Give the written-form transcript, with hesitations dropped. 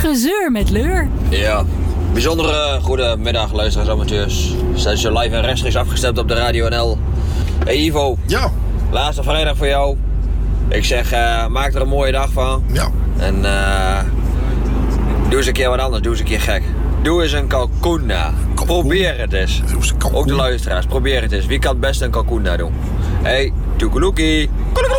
Gezeur met leur. Ja, bijzondere goedemiddag luisteraars, amateurs. Zijn ze live en rechtstreeks afgestemd op de Radio NL. Hey Ivo. Ja. Laatste vrijdag voor jou. Ik zeg, maak er een mooie dag van. Ja. En doe eens een keer wat anders, doe eens een keer gek. Doe eens een kalkoen na. Probeer het eens. Ook de luisteraars, probeer het eens. Wie kan het best een kalkoen na doen? Hey, toekeloekie.